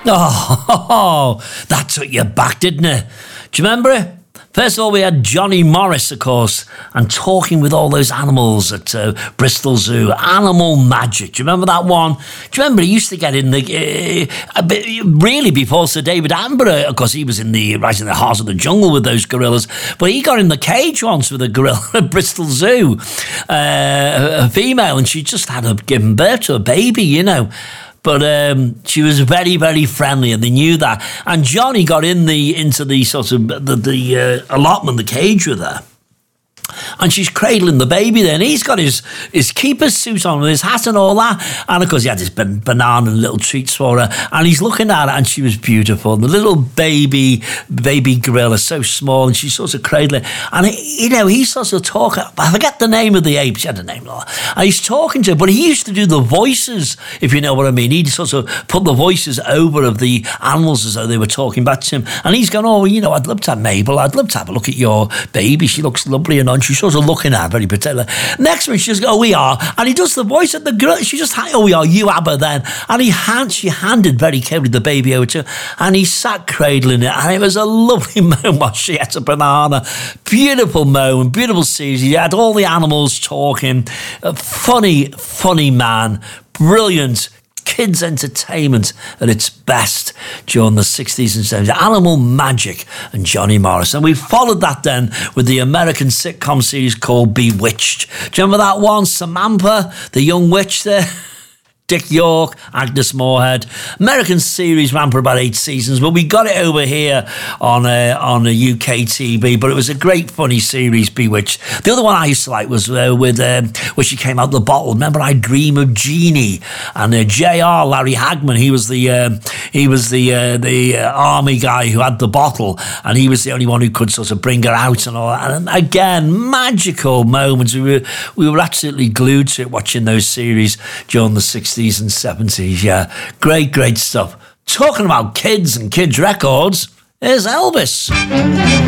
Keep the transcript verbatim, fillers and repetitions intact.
Oh, that took you back, didn't it? Do you remember it? First of all, we had Johnny Morris, of course, and talking with all those animals at uh, Bristol Zoo. Animal Magic. Do you remember that one? Do you remember he used to get in the... Uh, a bit, really before Sir David Attenborough, of course, he was in the right in the heart of the jungle with those gorillas, but he got in the cage once with a gorilla at Bristol Zoo, uh, a female, and she just had a, given birth to a baby, you know. But um, she was very, very friendly, and they knew that. And Johnny got in the into the sort of the, the uh, allotment, the cage with her. And she's cradling the baby there, and he's got his, his keeper's suit on and his hat and all that. And of course, he had his ban- banana and little treats for her. And he's looking at her, and she was beautiful. And the little baby, baby gorilla, so small, and she's sort of cradling. And, he, you know, he's sort of talking. I forget the name of the ape. She had a name. And he's talking to her, but he used to do the voices, if you know what I mean. He'd sort of put the voices over of the animals as though they were talking back to him. And he's gone, oh, you know, I'd love to have Mabel. I'd love to have a look at your baby. She looks lovely and on. She's sort of looking at her, very particular. Next one, she just goes, oh, we are. And he does the voice of the girl. She just, oh, we are, you have her then. And he hand, she handed very carefully the baby over to her, and he sat cradling it. And it was a lovely moment while she ate a banana. Beautiful moment, beautiful series. He had all the animals talking. A funny, funny man. Brilliant. Kids' entertainment at its best during the sixties and seventies. Animal Magic and Johnny Morris. And we followed that then with the American sitcom series called Bewitched. Do you remember that one? Samantha, the young witch there? Dick York, Agnes Moorehead. American series ran for about eight seasons, but we got it over here on uh, on a U K T V. But it was a great, funny series, Bewitched. The other one I used to like was uh, with um, where she came out the bottle. Remember, I Dream of Jeannie, and uh, J R Larry Hagman. He was the uh, he was the uh, the uh, army guy who had the bottle, and he was the only one who could sort of bring her out and all that. And again, magical moments. We were we were absolutely glued to it, watching those series during the sixties and seventies. Yeah, great, great stuff. Talking about kids and kids' records, here's Elvis.